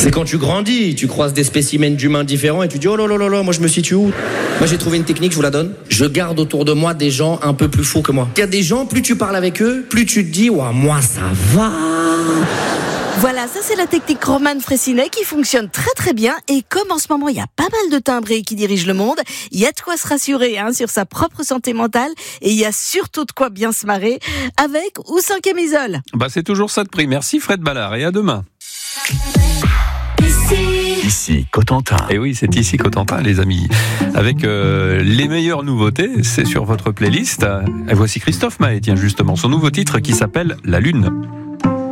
C'est quand tu grandis, tu croises des spécimens d'humains différents et tu dis oh là là là là, moi je me situe où? Moi j'ai trouvé une technique, je vous la donne. Je garde autour de moi des gens un peu plus fous que moi. Il y a des gens, plus tu parles avec eux, plus tu te dis ouah, moi ça va. Voilà, ça c'est la technique Romane Fraissinet qui fonctionne très très bien. Et comme en ce moment il y a pas mal de timbrés qui dirigent le monde, il y a de quoi se rassurer sur sa propre santé mentale. Et il y a surtout de quoi bien se marrer avec ou sans camisole. C'est toujours ça de prix. Merci Fred Ballard et à demain. Ici Cotentin. Et oui, c'est ici Cotentin, les amis. Avec les meilleures nouveautés, c'est sur votre playlist. Et voici Christophe Maé, justement, son nouveau titre qui s'appelle La Lune.